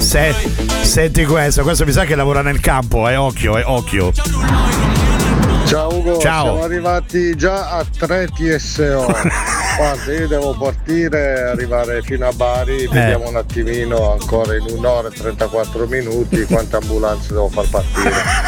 Senti questo mi sa che lavora nel campo, occhio. Ciao Ugo, Ciao. Siamo arrivati già a 3 TSO. Guarda, io devo partire, arrivare fino a Bari, vediamo un attimino ancora in 1 ora e 34 minuti quante ambulanze devo far partire.